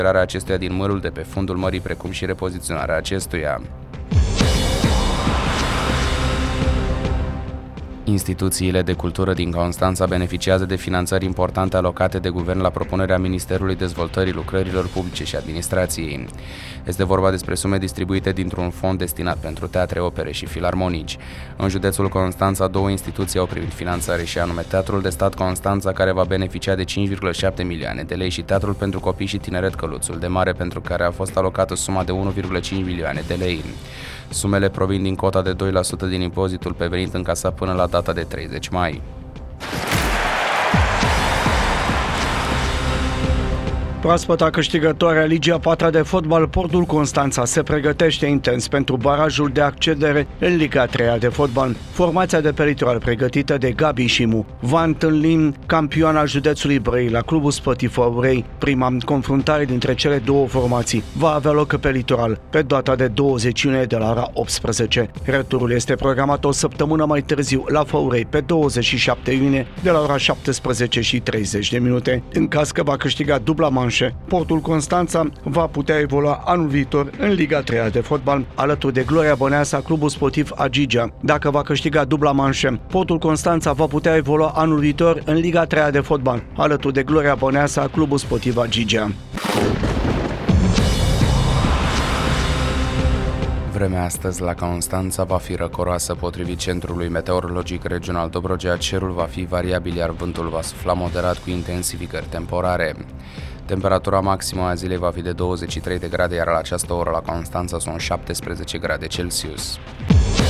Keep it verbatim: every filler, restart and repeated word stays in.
extragerea acestuia din mărul de pe fundul mării, precum și repoziționarea acestuia. Instituțiile de cultură din Constanța beneficiază de finanțări importante alocate de guvern la propunerea Ministerului Dezvoltării Lucrărilor Publice și Administrației. Este vorba despre sume distribuite dintr-un fond destinat pentru teatre, opere și filarmonici. În județul Constanța, două instituții au primit finanțare, și anume Teatrul de Stat Constanța, care va beneficia de cinci virgulă șapte milioane de lei, și Teatrul pentru Copii și Tineret Căluțul de Mare, pentru care a fost alocată suma de unu virgulă cinci milioane de lei. Sumele provin din cota de doi la sută din impozitul pe venit încasat până la data de treizeci mai. Proaspăta câștigătoare a Ligii a patra de fotbal, Portul Constanța se pregătește intens pentru barajul de accedere în Liga a treia de fotbal. Formația de pe litoral, pregătită de Gabi Șimu, va întâlni campioana județului Brăila, Clubul Sportiv Aurei. Prima confruntare dintre cele două formații va avea loc pe litoral pe data de douăzeci iunie de la ora optsprezece. Returul este programat o săptămână mai târziu la Făurei pe douăzeci și șapte iunie de la ora șaptesprezece și treizeci de minute. În caz că va câștiga dubla manșă, Portul Constanța va putea evolua anul viitor în Liga a treia de fotbal, alături de Gloria Băneasa, Clubul Sportiv Agigea. Dacă va câștiga dubla manșă, Portul Constanța va putea evolua anul viitor în Liga a treia de fotbal, alături de Gloria Băneasa, Clubul Sportiv Agigea. Vremea astăzi la Constanța va fi răcoroasă. Potrivit Centrului Meteorologic Regional Dobrogea, cerul va fi variabil, iar vântul va sufla moderat cu intensificări temporare. Temperatura maximă a zilei va fi de douăzeci și trei de grade, iar la această oră la Constanța sunt șaptesprezece grade Celsius.